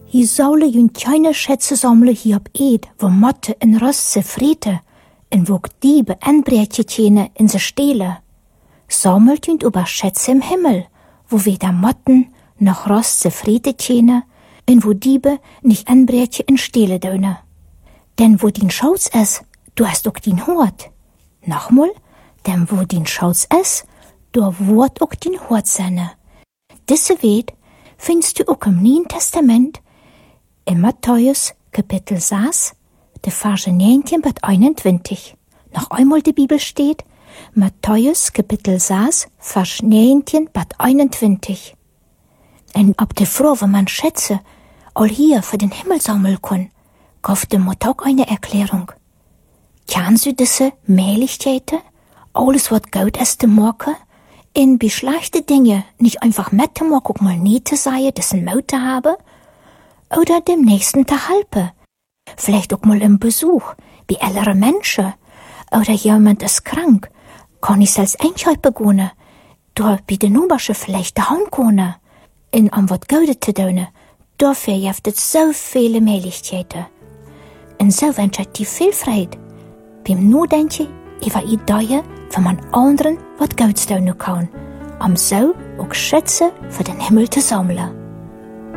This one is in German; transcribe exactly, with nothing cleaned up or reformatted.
Je zouden je kleine schätze sammeln hier op eed, wo Motte en Rost ze vreten, en wo Diebe en breetje tjene in ze stelen. Sammelt je über Schätze im Himmel, wo weder Motten noch Rost ze vreten tjene, en wo Diebe nicht en breetje en stelen döne. Denn wo din Schatz is, du hast ook din Hort. Nochmal, denn wo din Schatz is, du wordt ook din Hort seine. Diese weet findest du auch im Neuen Testament, in Matthäus Kapitel sechs, de Verse neunzehn bis einundzwanzig. Noch einmal die Bibel steht, Matthäus Kapitel sechs, Vers neunzehn bis einundzwanzig. Und ob die Frau, wenn man Schätze all hier für den Himmel sammeln kann, gab dem Mutter auch eine Erklärung. Kennen Sie diese Mählichkeiten? Alles, was gut ist, zu machen? In beschlechte Dinge nicht einfach mitzumachen, auch mal nie zu sein, das ein Mut zu haben? Oder dem Nächsten zu helfen? Vielleicht auch mal im Besuch, bei älteren Menschen. Oder jemand ist krank, kann ich selbst Einkäufe gehen. Da bei den Nubersche vielleicht daheim können. In am was Gutes zu tun. Dafür gibt es so viele Möglichkeiten. Und so wünsche ich dir viel Freude beim Nachdenken über Ideen, wie man anderen was Gutes tun kann, um so auch Schätze für den Himmel zu sammeln.